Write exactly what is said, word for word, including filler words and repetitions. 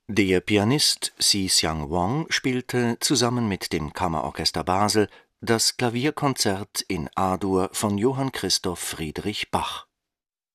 Der Pianist Si-Hsiang Wong spielte zusammen mit dem Kammerorchester Basel das Klavierkonzert in A-Dur von Johann Christoph Friedrich Bach